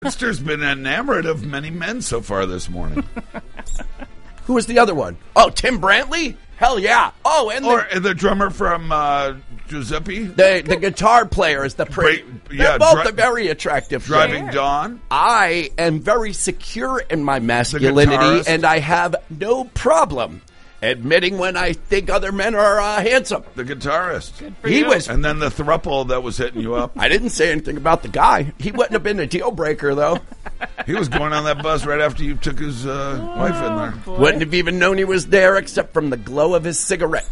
Mister's been enamored of many men so far this morning. Who was the other one? Oh, Tim Brantley? Hell yeah. Oh, and the drummer from Giuseppe. The guitar player is the pretty. They're both very attractive. Driving Dawn. I am very secure in my masculinity, and I have no problem admitting when I think other men are handsome. The guitarist. Good for you. And then the thruple that was hitting you up. I didn't say anything about the guy. He wouldn't have been a deal breaker, though. He was going on that bus right after you took his wife in there. Boy. Wouldn't have even known he was there except from the glow of his cigarette.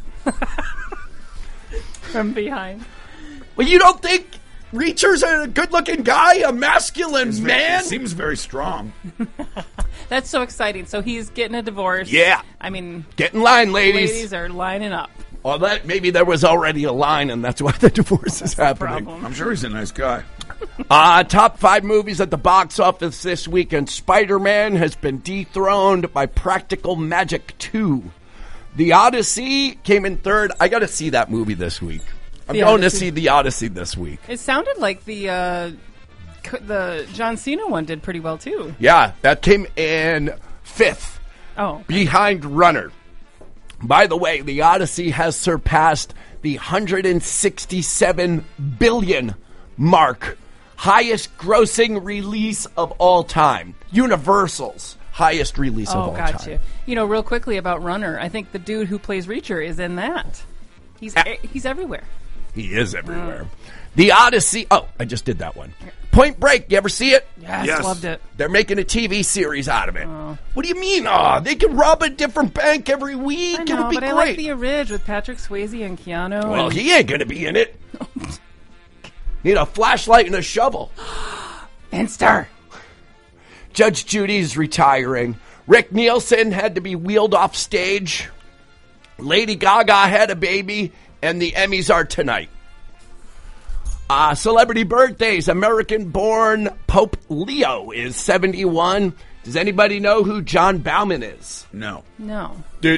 From behind. Well, you don't think Reacher's a good-looking guy, a masculine man? Seems very strong. That's so exciting. So he's getting a divorce. Yeah. I mean, get in line, ladies. Ladies are lining up. Well, maybe there was already a line, and that's why the divorce is happening. I'm sure he's a nice guy. Top 5 movies at the box office this week, and Spider-Man has been dethroned by Practical Magic 2. The Odyssey came in third. I got to see that movie this week. I'm going to see The Odyssey this week. It sounded like the John Cena one did pretty well, too. Yeah, that came in 5th. Oh. Behind Runner. By the way, The Odyssey has surpassed the 167 billion mark. Highest grossing release of all time. Universal's highest release of all time. Oh, gotcha. You know, real quickly about Runner, I think the dude who plays Reacher is in that. He's everywhere. He is everywhere. The Odyssey. Oh, I just did that one. Point Break. You ever see it? Yes. Loved it. They're making a TV series out of it. What do you mean? They can rob a different bank every week. I know, It'll be but great. I like the Ridge with Patrick Swayze and Keanu. Well, he ain't going to be in it. Need a flashlight and a shovel. Finster. Judge Judy's retiring. Rick Nielsen had to be wheeled off stage. Lady Gaga had a baby. And the Emmys are tonight. Celebrity birthdays. American-born Pope Leo is 71. Does anybody know who John Bauman is? No. No. No.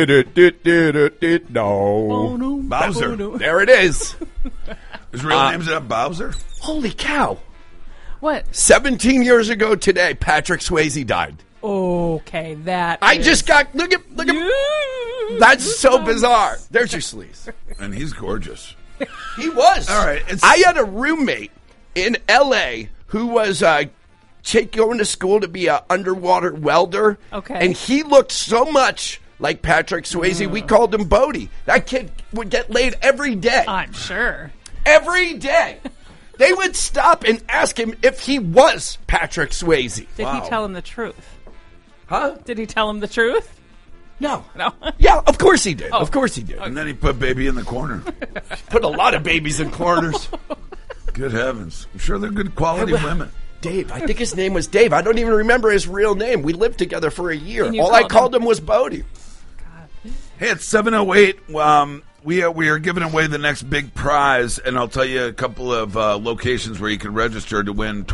Bowser. There it is. His real name's Bowser? Holy cow. What? 17 years ago today, Patrick Swayze died. Okay, that I just got... Look at... That's so bizarre. There's your sleaze. And he's gorgeous. He was. All right. I had a roommate in L.A. who was going to school to be an underwater welder. Okay. And he looked so much like Patrick Swayze, we called him Bodie. That kid would get laid every day. I'm sure. Every day. They would stop and ask him if he was Patrick Swayze. Did he tell him the truth? Huh? Did he tell him the truth? No. No. Yeah, of course he did. Oh. Of course he did. And then he put baby in the corner. Put a lot of babies in corners. Good heavens. I'm sure they're good quality women. Dave. I think his name was Dave. I don't even remember his real name. We lived together for a year. And you All I called him was Bodie. Hey, it's 7:08. We are giving away the next big prize, and I'll tell you a couple of locations where you can register to win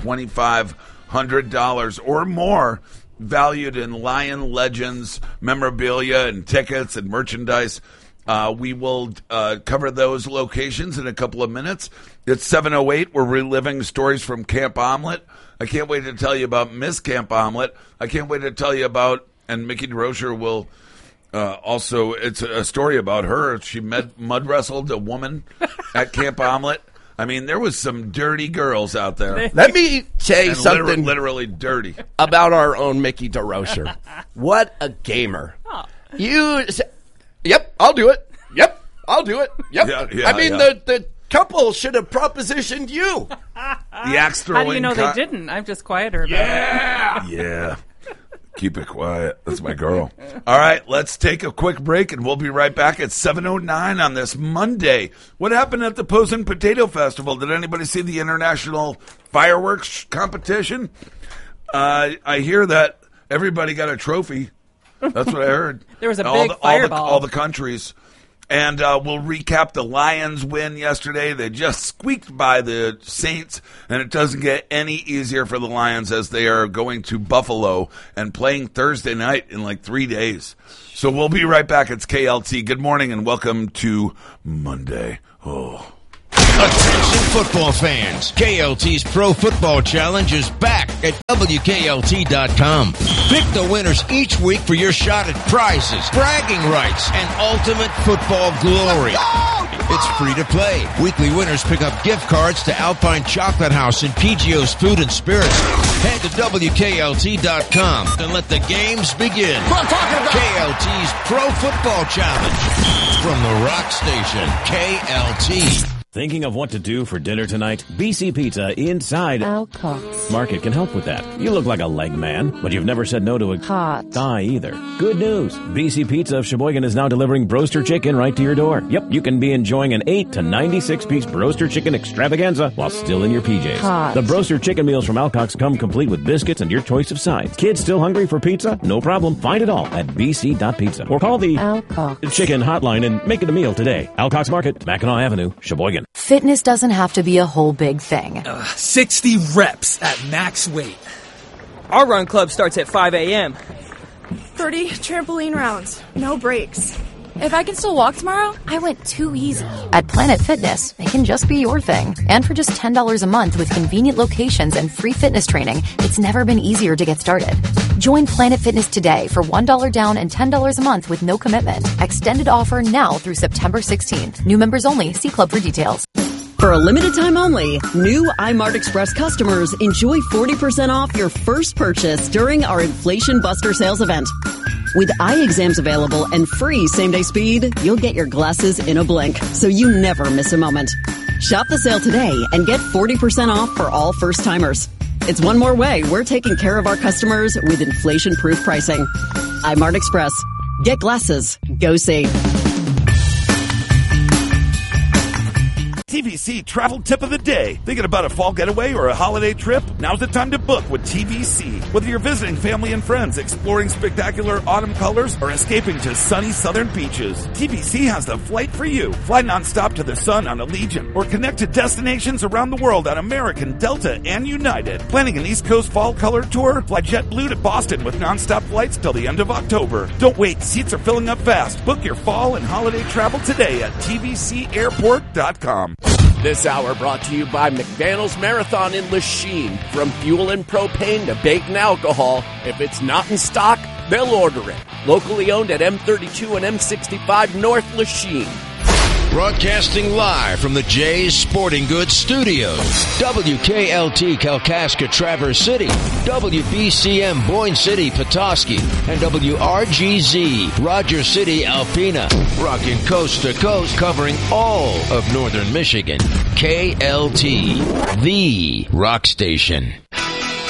$2,500 or more valued in Lion Legends memorabilia and tickets and merchandise. We will cover those locations in a couple of minutes. It's 7:08. We're reliving stories from Camp Omelet. I can't wait to tell you about Miss Camp Omelet. I can't wait to tell you about, and Mickey DeRocher will also, it's a story about her. She mud wrestled a woman at Camp Omelet. I mean, there was some dirty girls out there. Let me say something literally dirty about our own Mickey DeRocher. What a gamer. Oh. Yep, I'll do it. Yep, I'll do it. Yep. Yeah, the couple should have propositioned you. The axe throwing. How do you know they didn't? I'm just quieter about it. Yeah. Keep it quiet. That's my girl. All right, let's take a quick break, and we'll be right back at 7:09 on this Monday. What happened at the Posen Potato Festival? Did anybody see the international fireworks competition? I hear that everybody got a trophy. That's what I heard. There was a big fireball. All the countries. And we'll recap the Lions win yesterday. They just squeaked by the Saints, and it doesn't get any easier for the Lions as they are going to Buffalo and playing Thursday night in like 3 days. So we'll be right back. It's KLT. Good morning and welcome to Monday. Oh. Attention football fans. KLT's Pro Football Challenge is back at WKLT.com. Pick the winners each week for your shot at prizes, bragging rights, and ultimate football glory. It's free to play. Weekly winners pick up gift cards to Alpine Chocolate House and PGO's Food and Spirits. Head to WKLT.com and let the games begin. KLT's Pro Football Challenge from the Rock Station, KLT. Thinking of what to do for dinner tonight? BC Pizza inside Alcox Market can help with that. You look like a leg man, but you've never said no to a hot thigh either. Good news. BC Pizza of Sheboygan is now delivering Broaster Chicken right to your door. Yep, you can be enjoying an 8 to 96-piece Broaster Chicken extravaganza while still in your PJs. Hot. The Broaster Chicken meals from Alcox come complete with biscuits and your choice of sides. Kids still hungry for pizza? No problem. Find it all at bc.pizza or call the Alcox Chicken Hotline and make it a meal today. Alcox Market, Mackinac Avenue, Sheboygan. Fitness doesn't have to be a whole big thing. 60 reps at max weight. Our run club starts at 5 a.m. 30 trampoline rounds. No breaks. If I can still walk tomorrow, I went too easy. At Planet Fitness, it can just be your thing. And for just $10 a month with convenient locations and free fitness training, it's never been easier to get started. Join Planet Fitness today for $1 down and $10 a month with no commitment. Extended offer now through September 16th. New members only. See club for details. For a limited time only, new iMart Express customers enjoy 40% off your first purchase during our Inflation Buster sales event. With eye exams available and free same-day speed, you'll get your glasses in a blink, so you never miss a moment. Shop the sale today and get 40% off for all first-timers. It's one more way we're taking care of our customers with inflation-proof pricing. iMart Express. Get glasses. Go see. TVC Travel Tip of the Day. Thinking about a fall getaway or a holiday trip? Now's the time to book with TVC. Whether you're visiting family and friends, exploring spectacular autumn colors, or escaping to sunny southern beaches, TVC has the flight for you. Fly nonstop to the sun on Allegiant, or connect to destinations around the world on American, Delta, and United. Planning an East Coast fall color tour? Fly JetBlue to Boston with nonstop flights till the end of October. Don't wait, seats are filling up fast. Book your fall and holiday travel today at tvcairport.com. This hour brought to you by McDaniel's Marathon in Lachine. From fuel and propane to bacon alcohol, if it's not in stock, they'll order it. Locally owned at M32 and M65 North Lachine. Broadcasting live from the Jays Sporting Goods Studios. WKLT Kalkaska Traverse City, WBCM Boyne City Petoskey, and WRGZ Rogers City Alpena. Rocking coast to coast, covering all of northern Michigan. KLT, the rock station.